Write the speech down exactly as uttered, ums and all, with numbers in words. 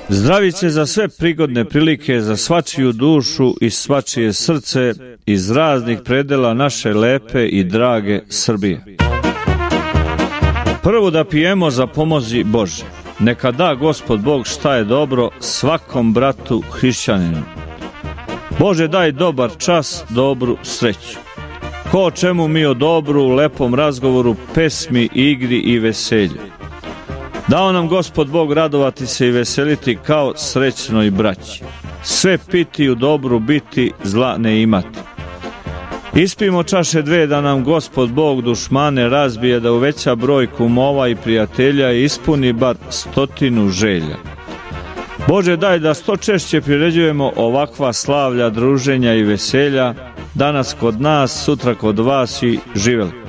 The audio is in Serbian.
Zdravice za sve prigodne prilike, za svačiju dušu i svačije srce iz raznih predela naše lepe i drage Srbije. Prvo da pijemo za pomozi Bože. Neka da Gospod Bog šta je dobro svakom bratu hrišćaninu. Bože, daj dobar čas, dobru sreću. Ko o čemu mi o dobru, lepom razgovoru, pesmi, igri i veselju. Dao nam Gospod Bog radovati se i veseliti kao srećnoj braći. Sve piti u dobru biti, zla ne imati. Ispimo čaše dve da nam Gospod Bog dušmane razbije, da uveća broj kumova i prijatelja i ispuni bar stotinu želja. Bože, daj da sto češće priređujemo ovakva slavlja, druženja i veselja, danas kod nas, sutra kod vas i živeli.